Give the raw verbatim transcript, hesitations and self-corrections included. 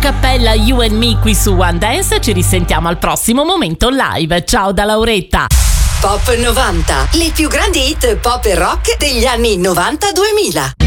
cappella You and Me qui su One Dance. Ci risentiamo al prossimo Momento Live. Ciao da Lauretta. Pop novanta, le più grandi hit pop e rock degli anni novanta duemila.